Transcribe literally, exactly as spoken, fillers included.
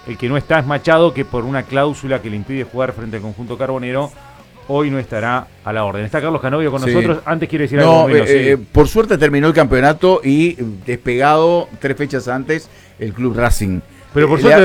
El que no está es Machado, que por una cláusula que le impide jugar frente al conjunto carbonero, hoy no estará a la orden. Está Carlos Canovio con sí. nosotros. Antes quiere decir no, algo. Menos, eh, sí. eh, por suerte terminó el campeonato y despegado tres fechas antes el Club Racing. Pero por eh, suerte